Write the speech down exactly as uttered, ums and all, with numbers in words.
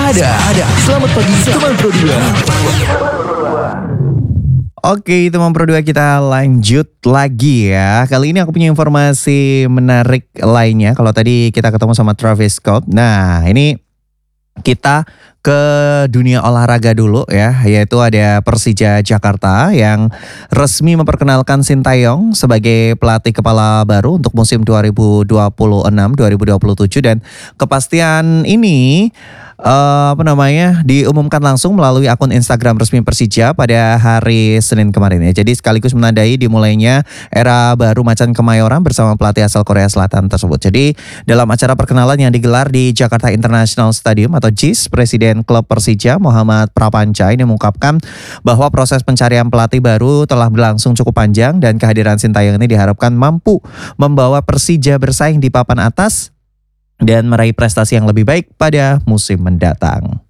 Ada, ada. Selamat pagi teman Pro dua. Oke, teman Pro dua, kita lanjut lagi ya. Kali ini aku punya informasi menarik lainnya. Kalau tadi kita ketemu sama Travis Scott. Nah, ini kita ke dunia olahraga dulu ya, yaitu ada Persija Jakarta yang resmi memperkenalkan Sintayong sebagai pelatih kepala baru untuk musim dua ribu dua puluh enam dua ribu dua puluh tujuh, dan kepastian ini uh, apa namanya diumumkan langsung melalui akun Instagram resmi Persija pada hari Senin kemarin ya. Jadi sekaligus menandai dimulainya era baru Macan Kemayoran bersama pelatih asal Korea Selatan tersebut. Jadi dalam acara perkenalan yang digelar di Jakarta International Stadium atau J I S, Presiden Klub Persija Muhammad Prapanca ini mengungkapkan bahwa proses pencarian pelatih baru telah berlangsung cukup panjang dan kehadiran Sintayong ini diharapkan mampu membawa Persija bersaing di papan atas dan meraih prestasi yang lebih baik pada musim mendatang.